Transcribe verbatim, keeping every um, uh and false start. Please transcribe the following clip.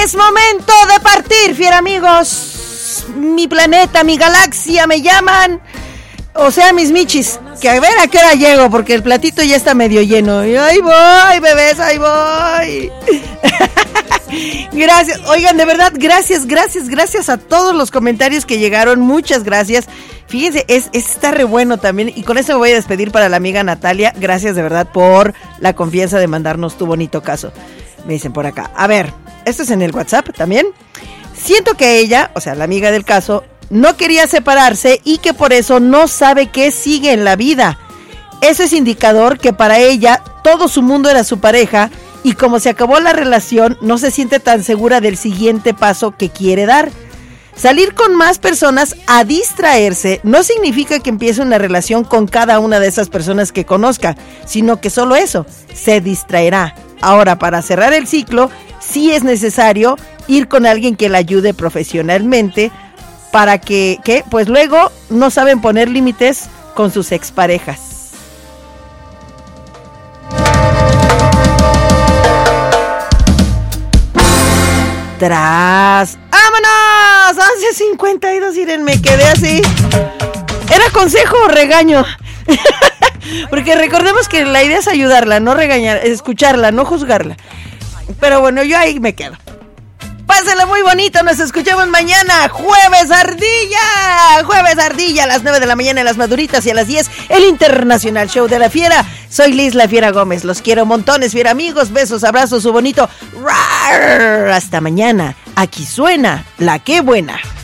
Es momento de partir, fiera amigos. Mi planeta, mi galaxia me llaman. O sea, mis michis, que a ver a qué hora llego, porque el platito ya está medio lleno. Y ahí voy, bebés, ahí voy. Gracias, oigan, de verdad, gracias, gracias, gracias a todos los comentarios que llegaron, muchas gracias. Fíjense, es, es está re bueno también, y con eso me voy a despedir para la amiga Natalia. Gracias de verdad por la confianza de mandarnos tu bonito caso. Me dicen por acá, a ver, esto es en el WhatsApp también. Siento que ella, o sea, la amiga del caso, no quería separarse y que por eso no sabe qué sigue en la vida. Eso es indicador que para ella todo su mundo era su pareja, y como se acabó la relación, no se siente tan segura del siguiente paso que quiere dar. Salir con más personas a distraerse no significa que empiece una relación con cada una de esas personas que conozca, sino que solo eso, se distraerá. Ahora, para cerrar el ciclo, sí es necesario ir con alguien que la ayude profesionalmente para que, que, pues luego no saben poner límites con sus exparejas. Tras, ¡vámonos! once cincuenta y dos, miren, me quedé así. ¿Era consejo o regaño? Porque recordemos que la idea es ayudarla, no regañar, escucharla, no juzgarla. Pero bueno, yo ahí me quedo. Pásenla muy bonito, nos escuchamos mañana, Jueves Ardilla, Jueves Ardilla a las nueve de la mañana en Las Maduritas y a las diez el Internacional Show de la Fiera. Soy Liz la Fiera Gómez, los quiero montones, fiera amigos, besos, abrazos, su bonito. ¡Rar! Hasta mañana, aquí suena La Qué Buena.